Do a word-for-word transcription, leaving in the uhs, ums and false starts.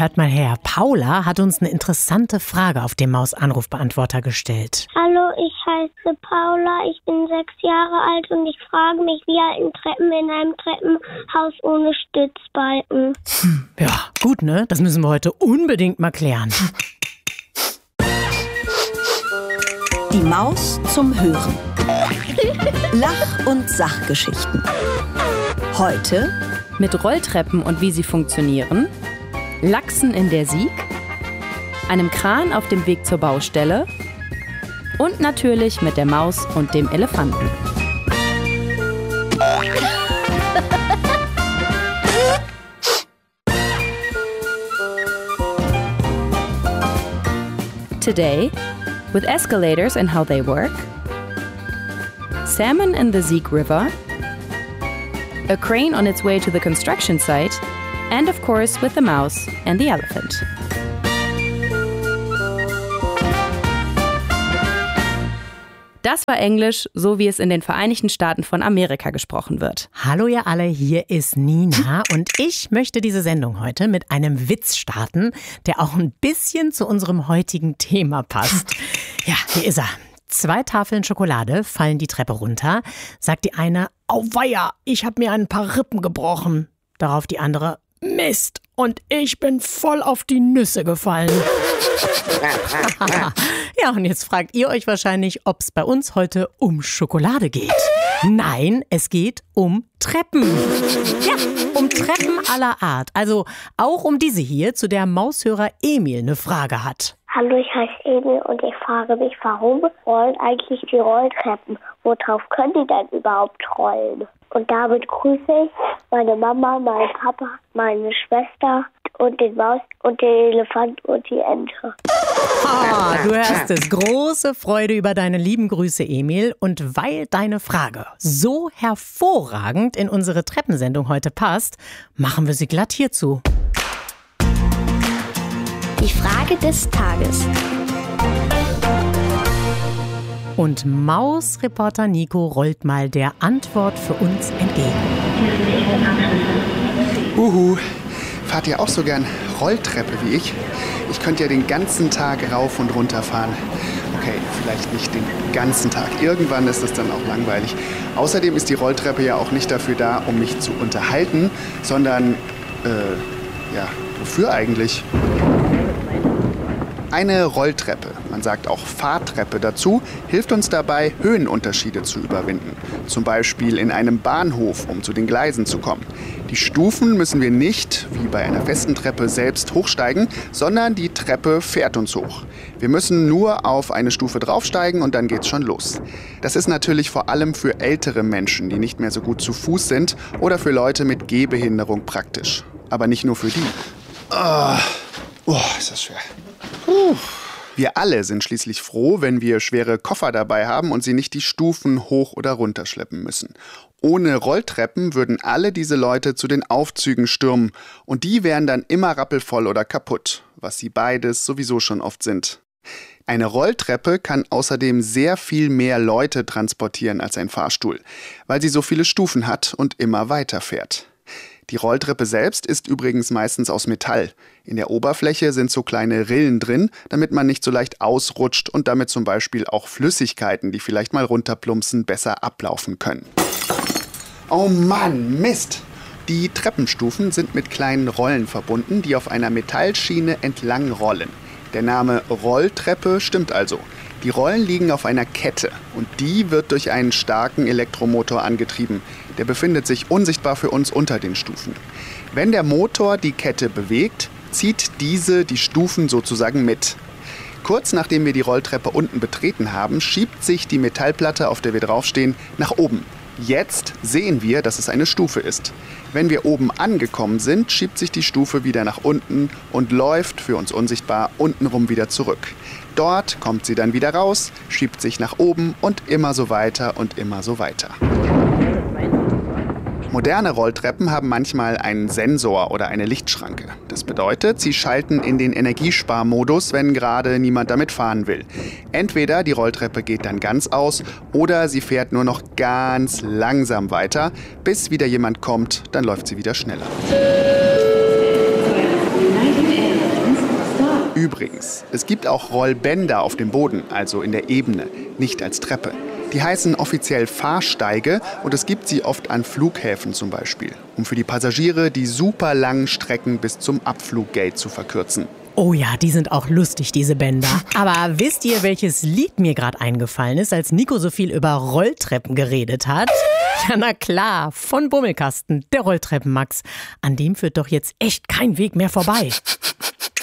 hört mal her. Paula hat uns eine interessante Frage auf dem Maus-Anrufbeantworter gestellt. Hallo, ich heiße Paula, ich bin sechs Jahre alt und ich frage mich, wie halten Treppen in einem Treppenhaus ohne Stützbalken? Hm, ja, gut, ne? Das müssen wir heute unbedingt mal klären. Die Maus zum Hören. Lach- und Sachgeschichten. Heute mit Rolltreppen und wie sie funktionieren, Lachsen in der Sieg, einem Kran auf dem Weg zur Baustelle und natürlich mit der Maus und dem Elefanten. Today, with escalators and how they work, salmon in the Sieg River, a crane on its way to the construction site, and of course with the mouse and the elephant. Das war Englisch, so wie es in den Vereinigten Staaten von Amerika gesprochen wird. Hallo ihr alle, hier ist Nina und ich möchte diese Sendung heute mit einem Witz starten, der auch ein bisschen zu unserem heutigen Thema passt. Ja, hier ist er. Zwei Tafeln Schokolade fallen die Treppe runter, sagt die eine, auweia, ich habe mir ein paar Rippen gebrochen. Darauf die andere, Mist, und ich bin voll auf die Nüsse gefallen. Ja, und jetzt fragt ihr euch wahrscheinlich, ob es bei uns heute um Schokolade geht. Nein, es geht um Treppen. Ja, um Treppen aller Art. Also auch um diese hier, zu der Maushörer Emil eine Frage hat. Hallo, ich heiße Emil und ich frage mich, warum rollen eigentlich die Rolltreppen? Worauf können die denn überhaupt rollen? Und damit grüße ich meine Mama, meinen Papa, meine Schwester und den Maus und den Elefant und die Ente. Ah, du hörst es. Große Freude über deine lieben Grüße, Emil. Und weil deine Frage so hervorragend in unsere Treppensendung heute passt, machen wir sie glatt hierzu. Die Frage des Tages. Und Mausreporter Nico rollt mal der Antwort für uns entgegen. Uhu, fahrt ihr auch so gern Rolltreppe wie ich? Ich könnte ja den ganzen Tag rauf und runter fahren. Okay, vielleicht nicht den ganzen Tag. Irgendwann ist es dann auch langweilig. Außerdem ist die Rolltreppe ja auch nicht dafür da, um mich zu unterhalten, sondern, äh, ja, wofür eigentlich? Eine Rolltreppe, man sagt auch Fahrtreppe dazu, hilft uns dabei, Höhenunterschiede zu überwinden. Zum Beispiel in einem Bahnhof, um zu den Gleisen zu kommen. Die Stufen müssen wir nicht, wie bei einer festen Treppe, selbst hochsteigen, sondern die Treppe fährt uns hoch. Wir müssen nur auf eine Stufe draufsteigen und dann geht's schon los. Das ist natürlich vor allem für ältere Menschen, die nicht mehr so gut zu Fuß sind, oder für Leute mit Gehbehinderung praktisch. Aber nicht nur für die. Oh, oh ist das schwer. Puh. Wir alle sind schließlich froh, wenn wir schwere Koffer dabei haben und sie nicht die Stufen hoch oder runter schleppen müssen. Ohne Rolltreppen würden alle diese Leute zu den Aufzügen stürmen und die wären dann immer rappelvoll oder kaputt, was sie beides sowieso schon oft sind. Eine Rolltreppe kann außerdem sehr viel mehr Leute transportieren als ein Fahrstuhl, weil sie so viele Stufen hat und immer weiterfährt. Die Rolltreppe selbst ist übrigens meistens aus Metall. In der Oberfläche sind so kleine Rillen drin, damit man nicht so leicht ausrutscht und damit zum Beispiel auch Flüssigkeiten, die vielleicht mal runterplumpsen, besser ablaufen können. Oh Mann, Mist! Die Treppenstufen sind mit kleinen Rollen verbunden, die auf einer Metallschiene entlang rollen. Der Name Rolltreppe stimmt also. Die Rollen liegen auf einer Kette und die wird durch einen starken Elektromotor angetrieben. Der befindet sich unsichtbar für uns unter den Stufen. Wenn der Motor die Kette bewegt, zieht diese die Stufen sozusagen mit. Kurz nachdem wir die Rolltreppe unten betreten haben, schiebt sich die Metallplatte, auf der wir draufstehen, nach oben. Jetzt sehen wir, dass es eine Stufe ist. Wenn wir oben angekommen sind, schiebt sich die Stufe wieder nach unten und läuft, für uns unsichtbar, untenrum wieder zurück. Dort kommt sie dann wieder raus, schiebt sich nach oben und immer so weiter und immer so weiter. Moderne Rolltreppen haben manchmal einen Sensor oder eine Lichtschranke. Das bedeutet, sie schalten in den Energiesparmodus, wenn gerade niemand damit fahren will. Entweder die Rolltreppe geht dann ganz aus oder sie fährt nur noch ganz langsam weiter, bis wieder jemand kommt, dann läuft sie wieder schneller. übrigens. Es gibt auch Rollbänder auf dem Boden, also in der Ebene, nicht als Treppe. Die heißen offiziell Fahrsteige und es gibt sie oft an Flughäfen zum Beispiel, um für die Passagiere die super langen Strecken bis zum Abfluggate zu verkürzen. Oh ja, die sind auch lustig, diese Bänder. Aber wisst ihr, welches Lied mir gerade eingefallen ist, als Nico so viel über Rolltreppen geredet hat? Ja, na klar, von Bummelkasten, der Rolltreppenmax. An dem führt doch jetzt echt kein Weg mehr vorbei.